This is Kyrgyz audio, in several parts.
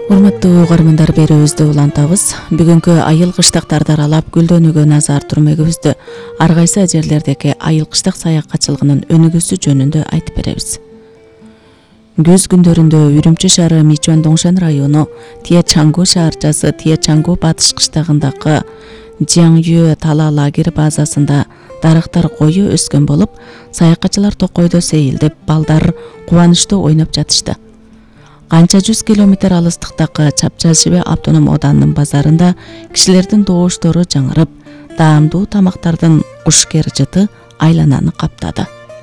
Урматтуу угармандар, берүүбүздү улантабыз. Бүгүнкү айыл кыштактарды аралап гүлдөнүүгө назар турмөгүбүздү ар кайсы жерлердеги айыл кыштак саякатчылыгынын өнүгүүсү жөнүндө айтып беребиз. Көз күндөрүндө Үрүмчү шаары Мичуан Доңшан району Тиечангу шаарчасы Тиечангу батыш кыштагындагы Жиаңюэ тала лагерь базасында дарактар кою өскөн болуп, саякатчылар токойдо сейилдеп, балдар кубанычтуу ойноп жатышты. Канча 100 километр алыстыктагы Чапчашибе автоном оданынын базарында кишилердин добуштору жаңырып, даамдуу тамактардын кушкер жыты айлананы каптады.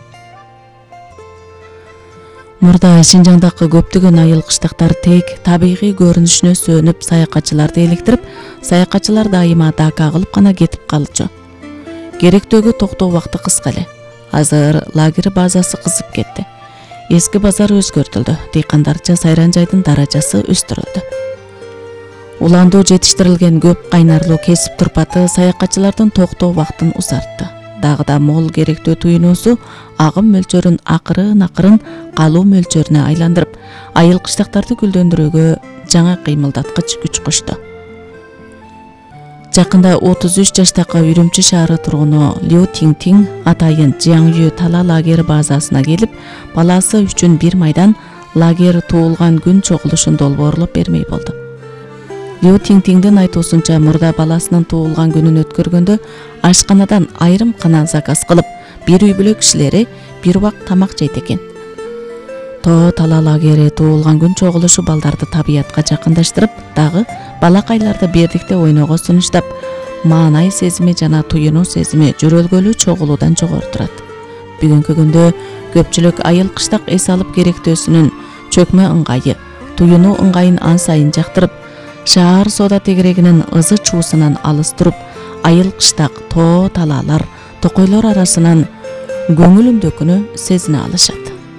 Мурда Шинжаңдагы көптөгөн айыл кыштактар тек табигый көрүнүшүнө сөнүп, саякатчыларды электирип, саякатчылар дайыма дака кылып гана кетип калчу. Керектөөгө токтоо убакыты кыска эле. Азыр лагерь базасы кызып кетти. Эски базар өзгөртүлдү. Дыйкандарча сайран жайдын даражасы өстүрүлдү. Уландуу жетиштирилген көп кайнарлуу кесип турпаты саякатчылардын токтоо убактын узартты. Дагы да мол керектөө туюнуусу агым мөлчөрүн акырын калуу мөлчөрүнө айландырып, айыл кыштактарды гүлдөндүрүүгө жаңа кыймылдаткыч күч кошту. Жакында 33 жаштагы Үрүмчү шаары тургуну Лю Тиң атайын Жиаңюэ тала лагерь базасына келип, баласы үчүн бир майдан лагерь туулган күн чогулушун долбоорлоп бермей болду. Лю Тиңдин айтуусунча, мурда баласынын туулган күнүн өткөргөндө ашканадан айрым гана заказ кылып, бир үй бүлө кишилери бир убак тамак жейт экен. Тала лагери туулган күн чогулушу балдарды табиятка жакындаштырып, дагы балакайларды бердикте ойноого сунуштап, маанай сезими жана туюнуу сезими жөрөлгөлүү чогулуудан жогору турат. Бүгүнкү күндө көпчүлүк айыл кыштак эс алып керектөөсүнүн чөкмө ыңгайы, туюнуу ыңгайын ан сайын жактырып, шаар соода тегерегинин ызы чуусунан алыс туруп, айыл кыштак талаалар, токойлор арасынан көңүлүндөгүнү сезине алышат.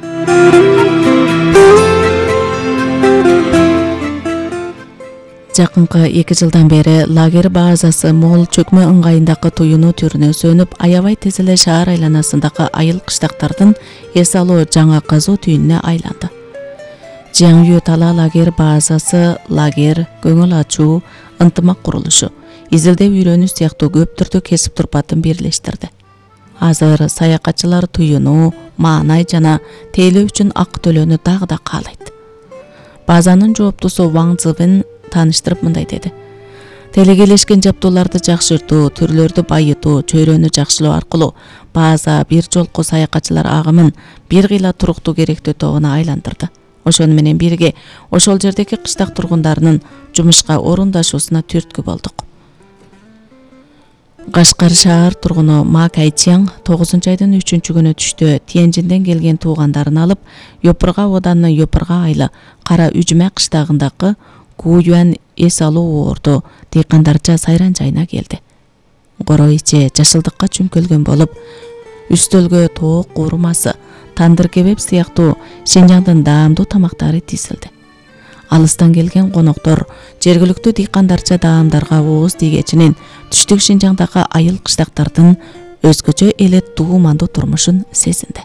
Жакынкы 2 жылдан бери лагерь базасы мол чөкмө ыңгайындагы туюнуу түрүнө сөнүп, аябай тез эле шаар айланасындагы айыл кыштактардын эс алуу жаңа казуу түйүнүнө айланды. Жиаңюэ тала лагерь базасы лагерь, көңүл ачуу, ынтымак курулушу, изилдеп үйрөнүү сыяктуу көп түрдүү кесип турпатын бирлештирди. Азыр саякатчылар туюнуу, маанай жана тейлөө үчүн акы төлөөнү дагы да каалайт. Базанын жооптусу Ваң Цзыбен тааныштырып мындай деди: Телегелешкен жабдууларды жакшыртуу, түрлөрдү байытуу, чөйрөнү жакшылоо аркылуу база бир жолку саякатчылар агымын бир кыйла туруктуу керектөө тобуна айландырды. Ошону менен бирге ошол жердеги кыштак тургундарынын жумушка орундашуусуна түрткү болдук. Кашкар шаар тургуну Ма Кайчиаң 9 айдын 3-күнү түштө Тиенжинден келген туугандарын алып, Ёпырга оданынын Ёпырга айылы Кара Үжүмө кыштагындагы Гуюан эс алуу оорду дыйкандарча сайран жайына келди. Коро ичи жашылдыкка чүмкөлгөн болуп, үстөлгө тоок куурмасы, тандыр кебеп сыяктуу Шинжаңдын даамдуу тамактары тизилди. Алыстан келген коноктор жергиликтүү дыйкандарча даамдарга ооз тийгечинин түштүк Шинжаңдагы айыл кыштактардын өзгөчө эле туумандуу турмушун сезинди.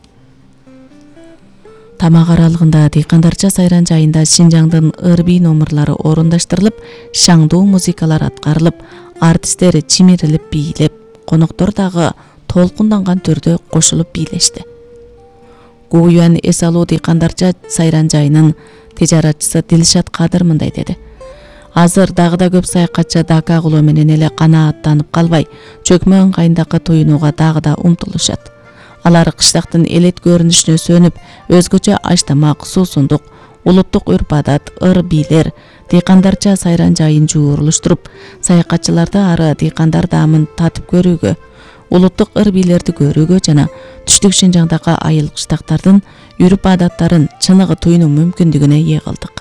Тамак аралыгында дыйкандарча сайран жайында Шинжаңдын ыр-бий номурлары орундаштырылып, шаңдуу музыкалар аткарылып, артисттер чимирилип бийлеп, коноктор дагы толкунданган түрдө кошулуп бийлешти. Гуюан эс алуу дыйкандарча сайран жайынын тижаратчысы Дилшат Кадыр мындай деди: Азыр дагы да көп саякатчы дака кылуу менен эле канааттанып калбай, чөкмө ыңгайындагы туюнууга дагы да умтулушат. Алар кыштактын элет көрүнүшүнө сөнүп, өзгөчө аштамак, суусундук, улуттук үрп-адат, ыр-бийлер, дыйкандарча сайран жайын жуурулуштуруп, саякатчыларды ары дыйкандар даамын татып көрүүгө, улуттук ыр-бийлерди көрүүгө жана түштүк Шинжаңдагы айыл кыштактардын үрп-адаттарын чыныгы туюнуу мүмкүндүгүнө ээ кылдык.